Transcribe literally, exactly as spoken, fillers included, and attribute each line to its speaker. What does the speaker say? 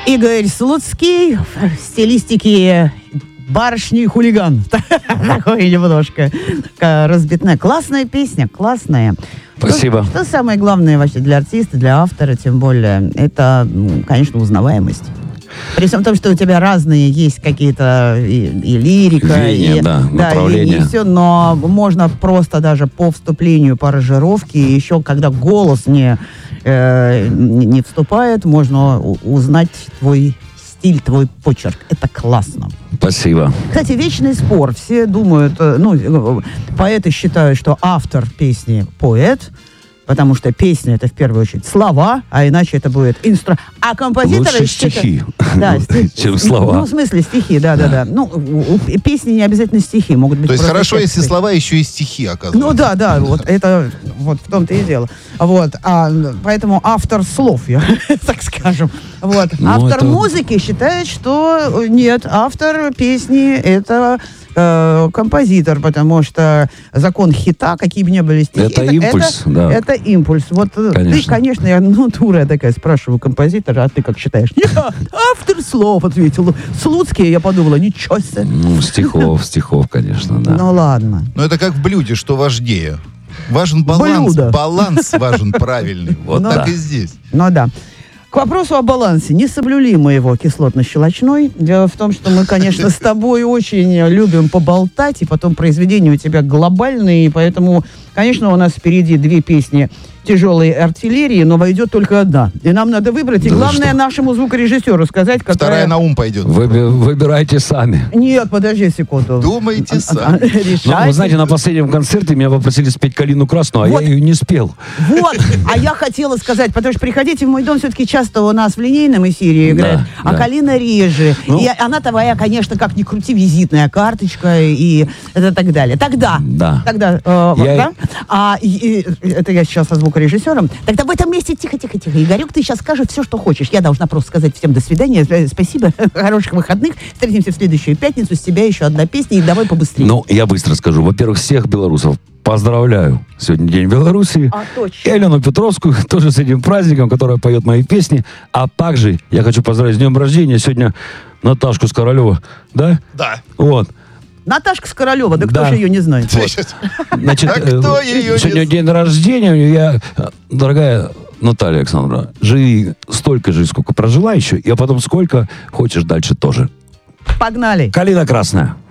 Speaker 1: Игорь Слуцкий в стилистике барышни и хулиган. Такое немножко разбитная. Классная песня, классная.
Speaker 2: Спасибо.
Speaker 1: Что, что самое главное вообще для артиста, для автора, тем более, это, конечно, узнаваемость. При всем том, что у тебя разные есть какие-то и, и лирика,
Speaker 2: Веяния,
Speaker 1: и,
Speaker 2: да,
Speaker 1: да,
Speaker 2: направления.
Speaker 1: и, и все, но можно просто даже по вступлению, по аранжировке, еще когда голос не, э, не вступает, можно у- узнать твой стиль, твой почерк. Это классно.
Speaker 2: Спасибо.
Speaker 1: Кстати, вечный спор. Все думают, э, ну, э, поэты считают, что автор песни поэт, потому что песня — это в первую очередь слова, а иначе это будет инстру... А композиторы...
Speaker 2: Лучше
Speaker 1: считают-
Speaker 2: стихи,
Speaker 1: Да, стих-
Speaker 2: чем слова.
Speaker 1: Ну, в смысле, стихи, да-да-да. Ну, у- у песни не обязательно стихи, могут быть
Speaker 3: То есть
Speaker 1: просто
Speaker 3: хорошо, если
Speaker 1: тексты.
Speaker 3: слова еще и стихи, оказывается.
Speaker 1: Ну да, да, вот это вот в том-то и дело. Вот, а, поэтому автор слов, я, так скажем. Вот.
Speaker 2: Ну,
Speaker 1: Автор
Speaker 2: это-
Speaker 1: музыки считает, что нет, автор песни — это э, композитор, потому что закон хита, какие бы ни были стихи,
Speaker 2: Это импульс,
Speaker 1: это,
Speaker 2: да.
Speaker 1: это импульс. Вот э, ты,
Speaker 2: Конечно.
Speaker 1: конечно, я, ну, дура я такая, спрашиваю композитора, а ты как считаешь? Я автор слов, ответил. Слуцкий, я подумала, ничего себе.
Speaker 2: Ну, стихов, стихов, конечно, да.
Speaker 1: Ну ладно.
Speaker 3: Но это как в блюде, что важнее. Важен баланс,
Speaker 1: Блюдо.
Speaker 3: баланс важен правильный. Вот
Speaker 1: Ну
Speaker 3: так
Speaker 2: да.
Speaker 3: и здесь.
Speaker 1: Ну да. К вопросу о балансе. Не соблюли мы его кислотно-щелочной. Дело в том, что мы, конечно, с тобой очень любим поболтать, и потом произведения у тебя глобальные, и поэтому, конечно, у нас впереди две песни тяжелой артиллерии, но войдет только одна. И нам надо выбрать, и
Speaker 2: Да вы
Speaker 1: главное
Speaker 2: что?
Speaker 1: нашему звукорежиссеру сказать, какая...
Speaker 3: Вторая на ум пойдет.
Speaker 2: Выби- выбирайте сами.
Speaker 1: Нет, подожди секунду.
Speaker 3: Думайте
Speaker 1: А- а-
Speaker 3: сами.
Speaker 2: Ну,
Speaker 1: решайте.
Speaker 2: вы знаете, на последнем концерте меня попросили спеть «Калину красную», а
Speaker 1: Вот.
Speaker 2: я ее не спел.
Speaker 1: Вот, а я хотела сказать, потому что «Приходите в мой дом» все-таки часто у нас в линейном эфире играет,
Speaker 2: Да,
Speaker 1: а
Speaker 2: да.
Speaker 1: «Калина» реже.
Speaker 2: Ну.
Speaker 1: И она твоя, конечно, как ни крути, визитная карточка и это так далее. Тогда,
Speaker 2: Да.
Speaker 1: тогда, э, вот,
Speaker 2: Я-
Speaker 1: да? А, и- и- это я сейчас со звукорежиссером. Тогда в этом месте тихо-тихо-тихо. Игорек, ты сейчас скажешь все, что хочешь. Я должна просто сказать всем до свидания, э, спасибо, хороших выходных. Встретимся в следующую пятницу. С тебя еще одна песня, и давай побыстрее.
Speaker 2: Ну, я быстро скажу. Во-первых, всех белорусов поздравляю. Сегодня День Белоруссии.
Speaker 1: А, точно.
Speaker 2: И Алену Петровскую тоже с этим праздником, которая поет мои песни. А также я хочу поздравить с днем рождения сегодня Наташку Скоролёва. Да?
Speaker 3: Да.
Speaker 2: Вот.
Speaker 1: Наташка Скоролева, да кто
Speaker 2: Да.
Speaker 1: же ее не знает?
Speaker 2: Значит,
Speaker 3: А кто её не
Speaker 2: сегодня
Speaker 3: знает?
Speaker 2: день рождения. Я, дорогая Наталья Александровна, живи столько же, сколько прожила еще, и а потом сколько хочешь дальше тоже.
Speaker 1: Погнали.
Speaker 2: Калина красная.